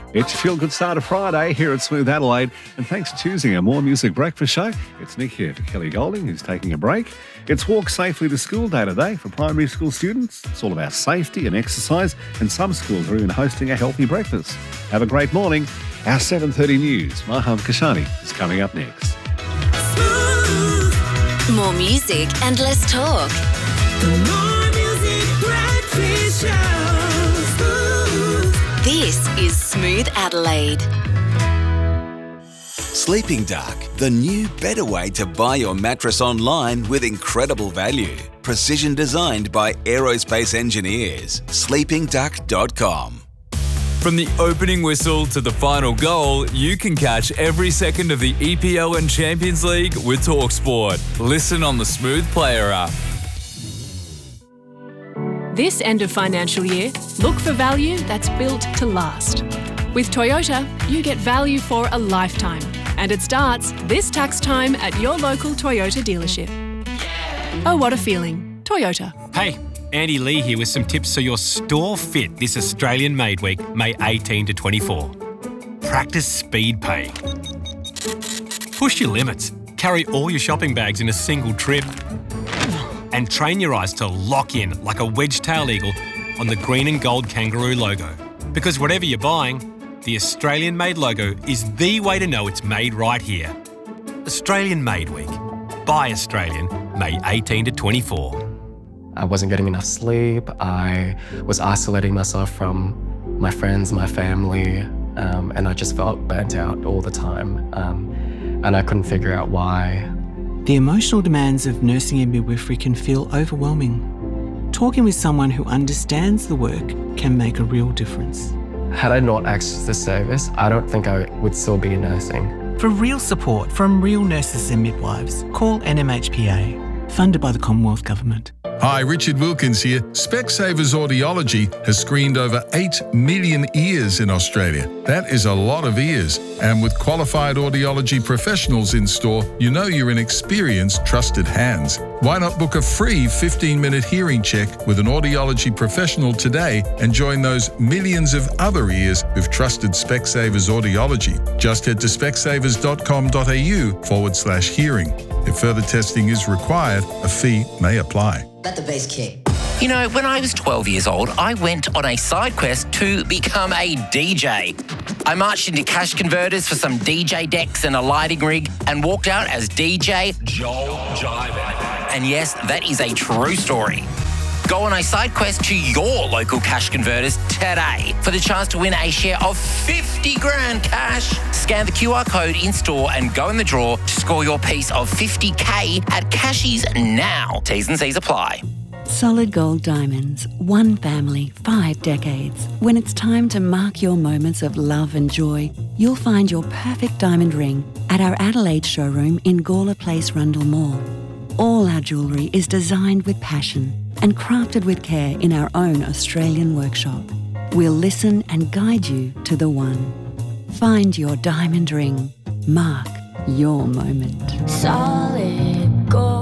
It's your feel-good start of Friday here at Smooth Adelaide. And thanks for choosing our More Music Breakfast show. It's Nick here for Kelly Golding, who's taking a break. It's Walk Safely to School Day today for primary school students. It's all about safety and exercise, and some schools are even hosting a healthy breakfast. Have a great morning. Our 7:30 news, Maham Kashani, is coming up next. More music and less talk. The More Music Breakfast Show. This is Smooth Adelaide. Sleeping Duck, the new, better way to buy your mattress online with incredible value. Precision designed by aerospace engineers. sleepingduck.com. From the opening whistle to the final goal, you can catch every second of the EPL and Champions League with TalkSport. Listen on the Smooth Player app. This end of financial year, look for value that's built to last. With Toyota, you get value for a lifetime. And it starts this tax time at your local Toyota dealership. Oh, what a feeling. Toyota. Hey, Andy Lee here with some tips so your store fit this Australian Made Week, May 18 to 24. Practice speed pay. Push your limits. Carry all your shopping bags in a single trip. And train your eyes to lock in like a wedge-tailed eagle on the green and gold kangaroo logo. Because whatever you're buying, the Australian Made logo is the way to know it's made right here. Australian Made Week. Buy Australian, May 18 to 24. I wasn't getting enough sleep. I was isolating myself from my friends, my family, and I just felt burnt out all the time. And I couldn't figure out why. The emotional demands of nursing and midwifery can feel overwhelming. Talking with someone who understands the work can make a real difference. Had I not accessed this service, I don't think I would still be nursing. For real support from real nurses and midwives, call NMHPA, funded by the Commonwealth Government. Hi, Richard Wilkins here. Specsavers Audiology has screened over 8 million ears in Australia. That is a lot of ears. And with qualified audiology professionals in store, you know you're in experienced, trusted hands. Why not book a free 15-minute hearing check with an audiology professional today and join those millions of other ears who've trusted Specsavers Audiology? Just head to specsavers.com.au/hearing. If further testing is required, a fee may apply. Let the bass kick. You know, when I was 12 years old, I went on a side quest to become a DJ. I marched into cash converters for some DJ decks and a lighting rig and walked out as DJ Joel Jiver. And yes, that is a true story. Go on a side quest to your local cash converters today for the chance to win a share of 50 grand cash. Scan the QR code in store and go in the draw to score your piece of 50K at Cashies now. T's and C's apply. Solid Gold Diamonds. One family, 5 decades. When it's time to mark your moments of love and joy, you'll find your perfect diamond ring at our Adelaide showroom in Gawler Place, Rundle Mall. All our jewellery is designed with passion and crafted with care in our own Australian workshop. We'll listen and guide you to the one. Find your diamond ring. Mark your moment. Solid Gold.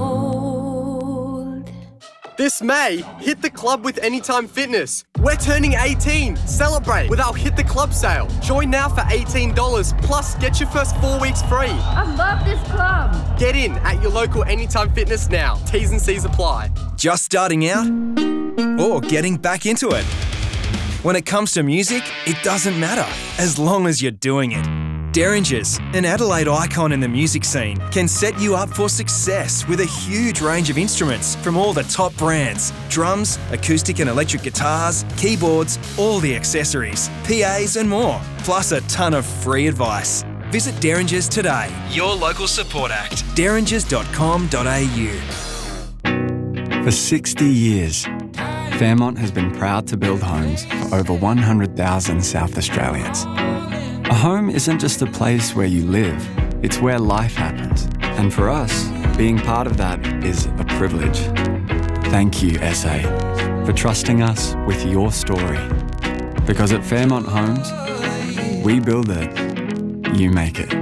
This May, hit the club with Anytime Fitness. We're turning 18. Celebrate with our Hit the Club sale. Join now for $18, plus get your first 4 weeks free. I love this club. Get in at your local Anytime Fitness now. T's and C's apply. Just starting out or getting back into it? When it comes to music, it doesn't matter, as long as you're doing it. Derringers, an Adelaide icon in the music scene, can set you up for success with a huge range of instruments from all the top brands. Drums, acoustic and electric guitars, keyboards, all the accessories, PAs and more, plus a ton of free advice. Visit Derringers today, your local support act, derringers.com.au. For 60 years, Fairmont has been proud to build homes for over 100,000 South Australians. A home isn't just a place where you live, it's where life happens. And for us, being part of that is a privilege. Thank you, SA, for trusting us with your story. Because at Fairmont Homes, we build it, you make it.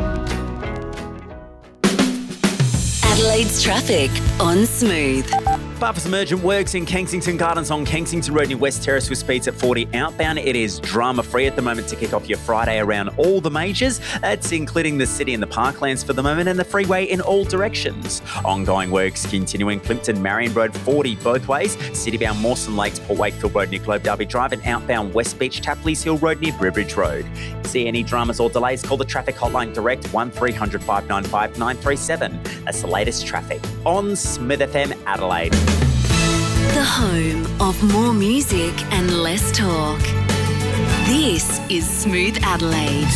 Adelaide's traffic on Smooth. Bar for some urgent works in Kensington Gardens on Kensington Road near West Terrace with speeds at 40 outbound. It is drama-free at the moment to kick off your Friday around all the majors. It's including the city and the parklands for the moment and the freeway in all directions. Ongoing works continuing Plympton Marion Road 40 both ways. Citybbound Mawson Lakes, Port Wakefield Road near Globe Derby Drive and outbound West Beach Tapley's Hill Road near Burbridge Road. See any dramas or delays, call the traffic hotline direct 1300 595 937. That's the latest traffic on Smooth FM Adelaide. The home of more music and less talk. This is Smooth Adelaide.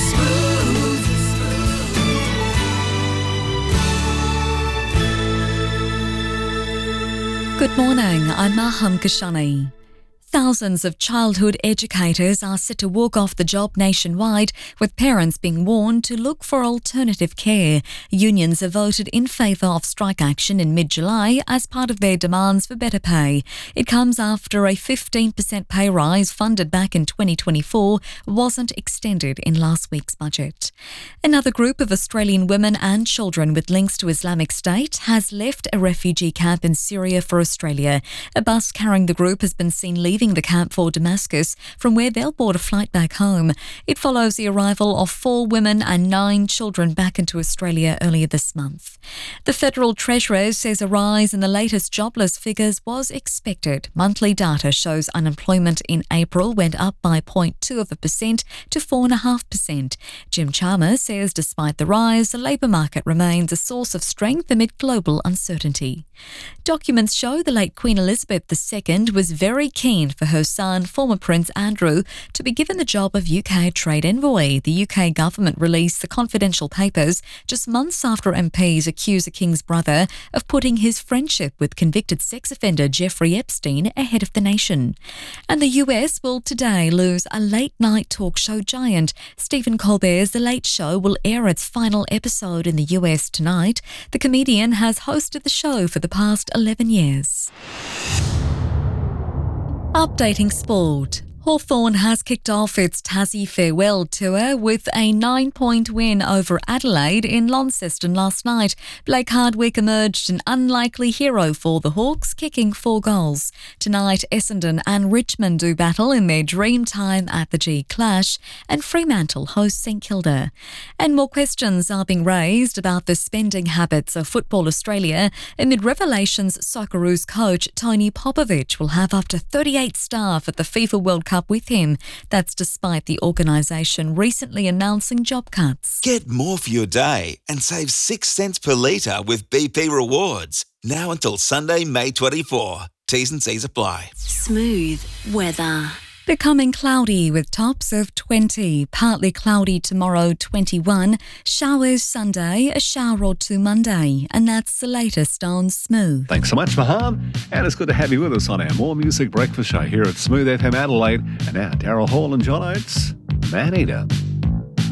Good morning, I'm Maham Kashani. Thousands of childhood educators are set to walk off the job nationwide, with parents being warned to look for alternative care. Unions have voted in favour of strike action in mid-July as part of their demands for better pay. It comes after a 15% pay rise funded back in 2024 wasn't extended in last week's budget. Another group of Australian women and children with links to Islamic State has left a refugee camp in Syria for Australia. A bus carrying the group has been seen leaving the camp for Damascus, from where they'll board a flight back home. It follows the arrival of 4 women and 9 children back into Australia earlier this month. The Federal Treasurer says a rise in the latest jobless figures was expected. Monthly data shows unemployment in April went up by 0.2% to 4.5%. Jim Chalmers says despite the rise, the labour market remains a source of strength amid global uncertainty. Documents show the late Queen Elizabeth II was very keen for her son, former Prince Andrew, to be given the job of UK Trade Envoy. The UK government released the confidential papers just months after MPs accused the King's brother of putting his friendship with convicted sex offender Jeffrey Epstein ahead of the nation. And the US will today lose a late-night talk show giant. Stephen Colbert's The Late Show will air its final episode in the US tonight. The comedian has hosted the show for the past 11 years. Updating sport. Hawthorn has kicked off its Tassie Farewell Tour with a 9-point win over Adelaide in Launceston last night. Blake Hardwick emerged an unlikely hero for the Hawks, kicking 4 goals. Tonight, Essendon and Richmond do battle in their dream time at the G Clash, and Fremantle hosts St Kilda. And more questions are being raised about the spending habits of Football Australia amid revelations Socceroos coach Tony Popovich will have up to 38 staff at the FIFA World Cup with him. That's despite the organisation recently announcing job cuts. Get more for your day and save 6 cents per litre with BP Rewards. Now until Sunday, May 24. T's and C's apply. Smooth weather. Becoming cloudy with tops of 20, partly cloudy tomorrow 21, showers Sunday, a shower or 2 Monday, and that's the latest on Smooth. Thanks so much, Maham. And it's good to have you with us on our More Music Breakfast Show here at Smooth FM Adelaide. And now, Daryl Hall and John Oates, Man Eater.